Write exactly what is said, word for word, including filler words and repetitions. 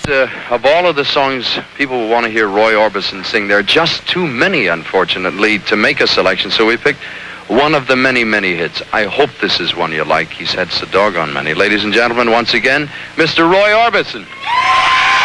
uh, of all of the songs people will want to hear Roy Orbison sing, there are just too many, unfortunately, to make a selection. So we picked one of the many, many hits. I hope this is one you like. He's had so doggone many. Ladies and gentlemen, once again, Mister Roy Orbison.